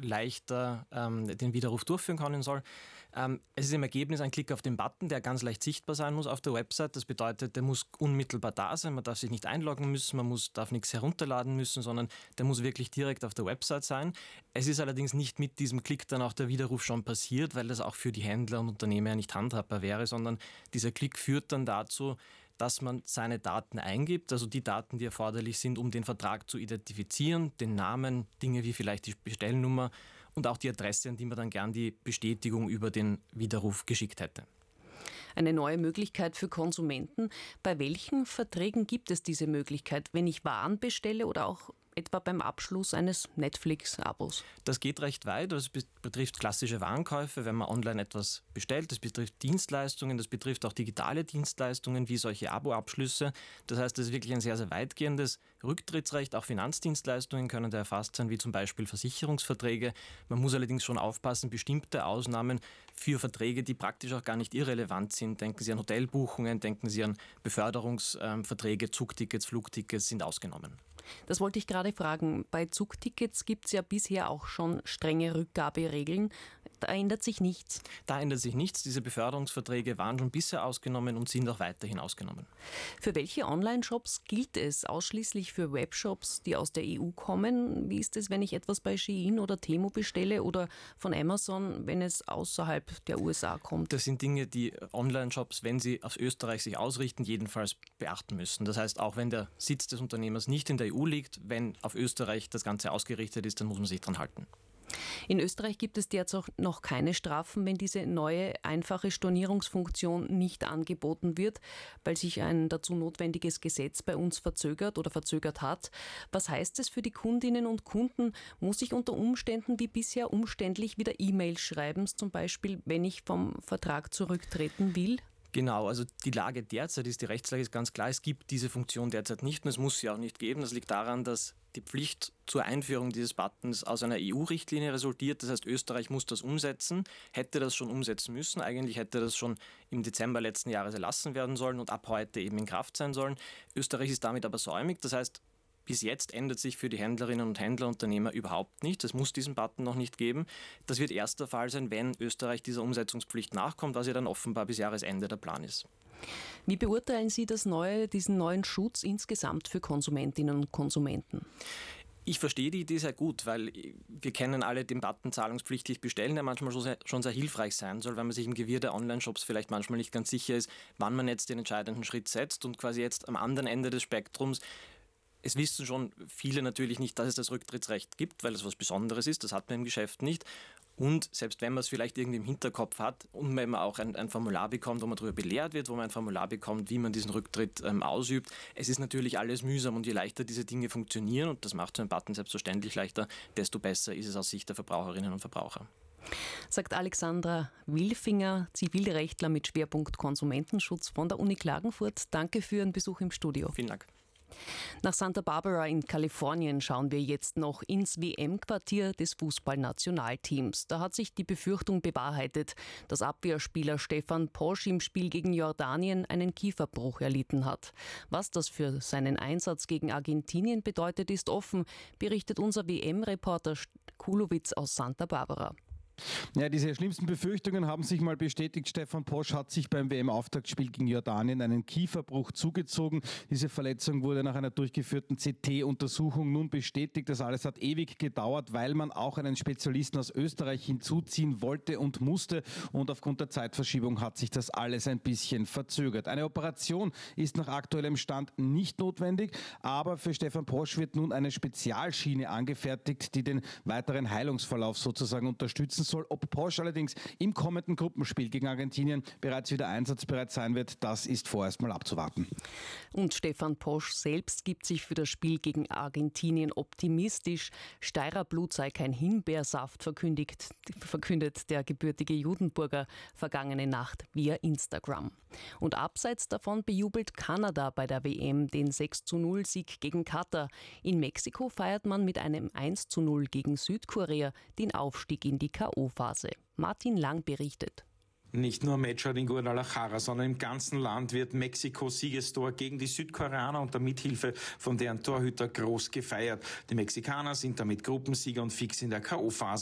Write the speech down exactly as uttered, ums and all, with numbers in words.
leichter ähm, den Widerruf durchführen können soll. Ähm, es ist im Ergebnis ein Klick auf den Button, der ganz leicht sichtbar sein muss auf der Website. Das bedeutet, der muss unmittelbar da sein, man darf sich nicht einloggen müssen, man muss, darf nichts herunterladen müssen, sondern der muss wirklich direkt auf der Website sein. Es ist allerdings nicht mit diesem Klick dann auch der Widerruf schon passiert, weil das auch für die Händler und Unternehmer ja nicht handhabbar wäre, sondern dieser Klick führt dann dazu, dass man seine Daten eingibt, also die Daten, die erforderlich sind, um den Vertrag zu identifizieren, den Namen, Dinge wie vielleicht die Bestellnummer und auch die Adresse, an die man dann gern die Bestätigung über den Widerruf geschickt hätte. Eine neue Möglichkeit für Konsumenten. Bei welchen Verträgen gibt es diese Möglichkeit, wenn ich Waren bestelle oder auch etwa beim Abschluss eines Netflix-Abos? Das geht recht weit. Das betrifft klassische Warenkäufe, wenn man online etwas bestellt. Das betrifft Dienstleistungen, das betrifft auch digitale Dienstleistungen wie solche Abo-Abschlüsse. Das heißt, das ist wirklich ein sehr, sehr weitgehendes Rücktrittsrecht. Auch Finanzdienstleistungen können da erfasst sein, wie zum Beispiel Versicherungsverträge. Man muss allerdings schon aufpassen, bestimmte Ausnahmen für Verträge, die praktisch auch gar nicht irrelevant sind. Denken Sie an Hotelbuchungen, denken Sie an Beförderungsverträge, Zugtickets, Flugtickets sind ausgenommen. Das wollte ich gerade fragen. Bei Zugtickets gibt es ja bisher auch schon strenge Rückgaberegeln. Da ändert sich nichts. Da ändert sich nichts. Diese Beförderungsverträge waren schon bisher ausgenommen und sind auch weiterhin ausgenommen. Für welche Online-Shops gilt es? Ausschließlich für Webshops, die aus der E U kommen? Wie ist es, wenn ich etwas bei Shein oder Temu bestelle oder von Amazon, wenn es außerhalb der U S A kommt? Das sind Dinge, die Online-Shops, wenn sie aus Österreich sich ausrichten, jedenfalls beachten müssen. Das heißt, auch wenn der Sitz des Unternehmers nicht in der E U liegt, wenn auf Österreich das Ganze ausgerichtet ist, dann muss man sich dran halten. In Österreich gibt es derzeit noch keine Strafen, wenn diese neue, einfache Stornierungsfunktion nicht angeboten wird, weil sich ein dazu notwendiges Gesetz bei uns verzögert oder verzögert hat. Was heißt es für die Kundinnen und Kunden? Muss ich unter Umständen wie bisher umständlich wieder E-Mails schreiben, zum Beispiel, wenn ich vom Vertrag zurücktreten will? Genau, also die Lage derzeit ist, die Rechtslage ist ganz klar, es gibt diese Funktion derzeit nicht und es muss sie auch nicht geben. Das liegt daran, dass die Pflicht zur Einführung dieses Buttons aus einer E U-Richtlinie resultiert. Das heißt, Österreich muss das umsetzen, hätte das schon umsetzen müssen. Eigentlich hätte das schon im Dezember letzten Jahres erlassen werden sollen und ab heute eben in Kraft sein sollen. Österreich ist damit aber säumig, das heißt, bis jetzt ändert sich für die Händlerinnen und Händler, Unternehmer überhaupt nichts. Es muss diesen Button noch nicht geben. Das wird erst der Fall sein, wenn Österreich dieser Umsetzungspflicht nachkommt, was ja dann offenbar bis Jahresende der Plan ist. Wie beurteilen Sie das neue, diesen neuen Schutz insgesamt für Konsumentinnen und Konsumenten? Ich verstehe die Idee sehr gut, weil wir kennen alle den Button zahlungspflichtig bestellen, der manchmal schon sehr, schon sehr hilfreich sein soll, weil man sich im Gewirr der Online-Shops vielleicht manchmal nicht ganz sicher ist, wann man jetzt den entscheidenden Schritt setzt und quasi jetzt am anderen Ende des Spektrums. Es wissen schon viele natürlich nicht, dass es das Rücktrittsrecht gibt, weil es was Besonderes ist, das hat man im Geschäft nicht. Und selbst wenn man es vielleicht irgendwie im Hinterkopf hat und wenn man auch ein, ein Formular bekommt, wo man darüber belehrt wird, wo man ein Formular bekommt, wie man diesen Rücktritt ähm, ausübt, es ist natürlich alles mühsam und je leichter diese Dinge funktionieren, und das macht so ein Button selbstverständlich leichter, desto besser ist es aus Sicht der Verbraucherinnen und Verbraucher. Sagt Alexandra Wilfinger, Zivilrechtler mit Schwerpunkt Konsumentenschutz von der Uni Klagenfurt. Danke für Ihren Besuch im Studio. Vielen Dank. Nach Santa Barbara in Kalifornien schauen wir jetzt noch ins W M-Quartier des Fußballnationalteams. Da hat sich die Befürchtung bewahrheitet, dass Abwehrspieler Stefan Posch im Spiel gegen Jordanien einen Kieferbruch erlitten hat. Was das für seinen Einsatz gegen Argentinien bedeutet, ist offen, berichtet unser W M-Reporter Kulowitz aus Santa Barbara. Ja, diese schlimmsten Befürchtungen haben sich mal bestätigt. Stefan Posch hat sich beim W M-Auftaktspiel gegen Jordanien einen Kieferbruch zugezogen. Diese Verletzung wurde nach einer durchgeführten C T-Untersuchung nun bestätigt. Das alles hat ewig gedauert, weil man auch einen Spezialisten aus Österreich hinzuziehen wollte und musste. Und aufgrund der Zeitverschiebung hat sich das alles ein bisschen verzögert. Eine Operation ist nach aktuellem Stand nicht notwendig, aber für Stefan Posch wird nun eine Spezialschiene angefertigt, die den weiteren Heilungsverlauf sozusagen unterstützen soll. Ob Posch allerdings im kommenden Gruppenspiel gegen Argentinien bereits wieder einsatzbereit sein wird, das ist vorerst mal abzuwarten. Und Stefan Posch selbst gibt sich für das Spiel gegen Argentinien optimistisch. Steirer Blut sei kein Himbeersaft, verkündigt, verkündet der gebürtige Judenburger vergangene Nacht via Instagram. Und abseits davon bejubelt Kanada bei der W M den sechs zu null Sieg gegen Katar. In Mexiko feiert man mit einem eins zu null gegen Südkorea den Aufstieg in die K O-Phase. Martin Lang berichtet. Nicht nur Matchup in Guadalajara, sondern im ganzen Land wird Mexikos Siegestor gegen die Südkoreaner unter Mithilfe von deren Torhüter groß gefeiert. Die Mexikaner sind damit Gruppensieger und fix in der K O-Phase.